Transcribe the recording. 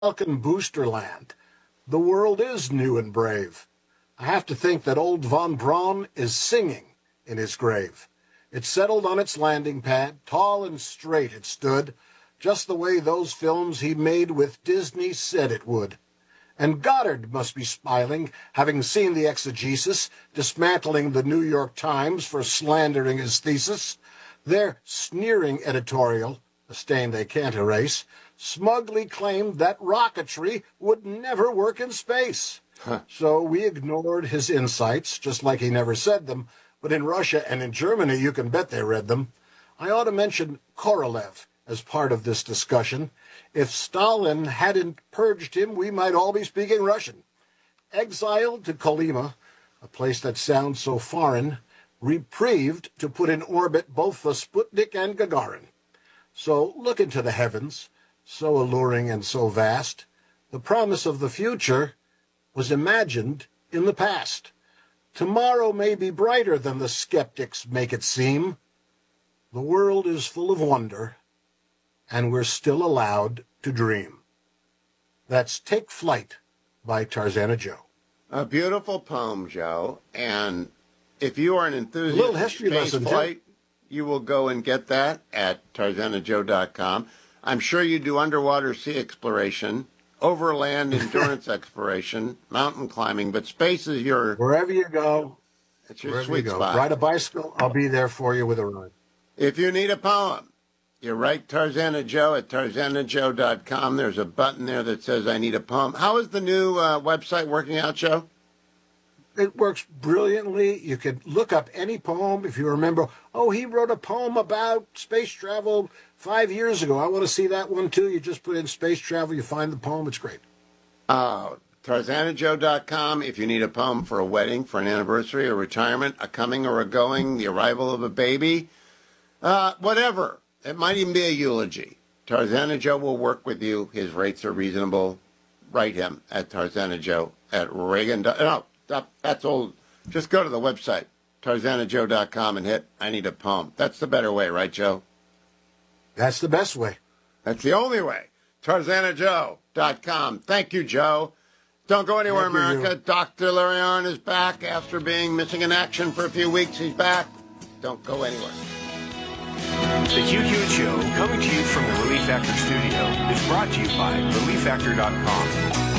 Falcon Booster Land. The world is new and brave. I have to think that old von Braun is singing in his grave. It settled on its landing pad, tall and straight it stood, just the way those films he made with Disney said it would. And Goddard must be smiling, having seen the exegesis, dismantling the New York Times for slandering his thesis. Their sneering editorial, a stain they can't erase, smugly claimed that rocketry would never work in space. So we ignored his insights, just like he never said them, but in Russia and in Germany you can bet they read them. I ought to mention Korolev as part of this discussion. If Stalin hadn't purged him, we might all be speaking Russian. Exiled to Kolyma, a place that sounds so foreign, reprieved to put in orbit both the Sputnik and Gagarin. So look into the heavens, so alluring and so vast. The promise of the future was imagined in the past. Tomorrow may be brighter than the skeptics make it seem. The world is full of wonder, and we're still allowed to dream. That's Take Flight by Tarzana Joe. A beautiful poem, Joe. And if you are an enthusiast a little history of space lesson, flight, you will go and get that at tarzanajoe.com. I'm sure you do underwater sea exploration, overland endurance exploration, mountain climbing, but space is your... Wherever you go, it's your sweet spot. Ride a bicycle, I'll be there for you with a ride. If you need a poem, you write Tarzana Joe at tarzanajoe.com. There's a button there that says, I need a poem. How is the new website working out, Joe? It works brilliantly. You can look up any poem if you remember. Oh, he wrote a poem about space travel 5 years ago. I want to see that one too. You just put in space travel, you find the poem. It's great. Tarzanajoe.com. If you need a poem for a wedding, for an anniversary, a retirement, a coming or a going, the arrival of a baby, whatever. It might even be a eulogy. Tarzana Joe will work with you. His rates are reasonable. Write him at Tarzana Joe at Reagan. No, that's old. Just go to the website, tarzanajoe.com, and hit I need a poem. That's the better way, right, Joe? That's the best way. That's the only way. tarzanajoe.com. Thank you, Joe. Don't go anywhere, America. Dr. Larry Arnn is back after being missing in action for a few weeks. He's back. Don't go anywhere. The Hugh Hewitt Show, coming to you from the Relief Factor studio, is brought to you by ReliefFactor.com.